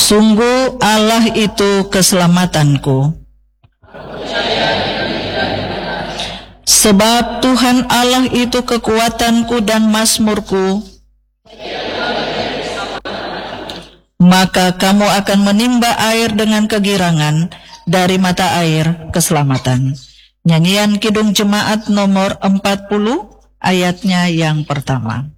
Sungguh Allah itu keselamatanku. Sebab Tuhan Allah itu kekuatanku dan mazmurku. Maka kamu akan menimba air dengan kegirangan dari mata air keselamatan. Nyanyian Kidung Jemaat nomor 40 ayatnya yang pertama.